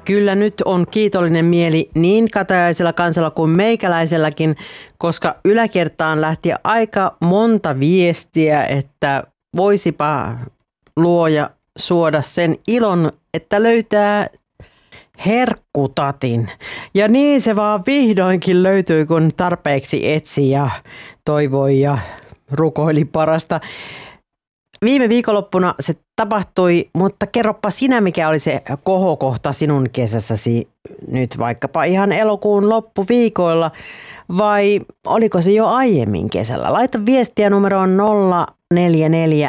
Kyllä nyt on kiitollinen mieli niin katajaisella kansalla kuin meikäläiselläkin, koska yläkertaan lähti aika monta viestiä, että voisipa luoja suoda sen ilon, että löytää herkkutatin. Ja niin se vaan vihdoinkin löytyi, kun tarpeeksi etsi ja toivoi ja rukoili parasta. Viime viikonloppuna se tapahtui, mutta kerropa sinä, mikä oli se kohokohta sinun kesässäsi nyt vaikkapa ihan elokuun loppuviikoilla, vai oliko se jo aiemmin kesällä? Laita viestiä numeroon 044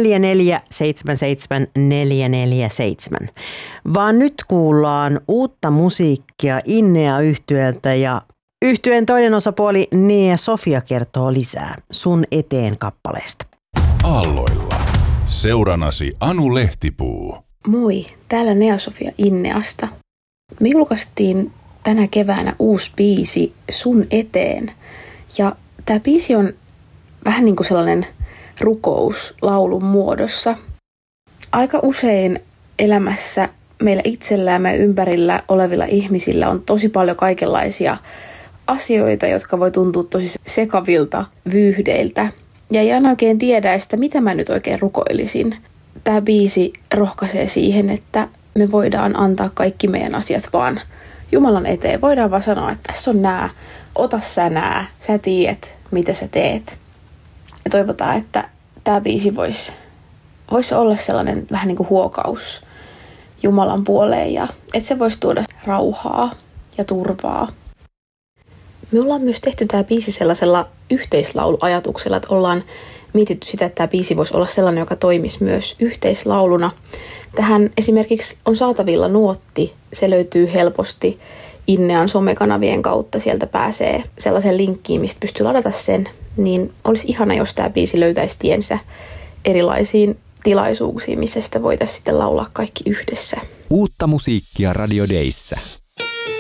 4477 447. Vaan nyt kuullaan uutta musiikkia Innea -yhtyeeltä ja yhtyeen toinen osapuoli Nea Sofia kertoo lisää Sun eteen -kappaleesta. Aalloilla. Seuranasi Anu Lehtipuu. Moi, täällä Nea Sofia Inneasta. Me julkaistiin tänä keväänä uusi biisi Sun eteen. Ja tämä biisi on vähän niin kuin sellainen rukous laulun muodossa. Aika usein elämässä meillä itsellään ja ympärillä olevilla ihmisillä on tosi paljon kaikenlaisia asioita, jotka voi tuntua tosi sekavilta vyyhdeiltä. Ja ei aina oikein tiedä, että mitä mä nyt oikein rukoilisin. Tämä biisi rohkaisee siihen, että me voidaan antaa kaikki meidän asiat vaan Jumalan eteen. Voidaan vaan sanoa, että tässä on nää, ota sä nää, sä tiedät, mitä sä teet. Ja toivotaan, että tämä biisi voisi olla sellainen vähän niin kuin huokaus Jumalan puoleen ja että se voisi tuoda rauhaa ja turvaa. Me ollaan myös tehty tämä biisi sellaisella yhteislauluajatuksella, että ollaan mietitty sitä, että tämä biisi voisi olla sellainen, joka toimisi myös yhteislauluna. Tähän esimerkiksi on saatavilla nuotti, se löytyy helposti Innean somekanavien kautta, sieltä pääsee sellaisen linkkiin, mistä pystyy ladata sen, niin olisi ihana, jos tämä biisi löytäisi tiensä erilaisiin tilaisuuksiin, missä sitä voitaisiin sitten laulaa kaikki yhdessä. Uutta musiikkia Radio Dayssä.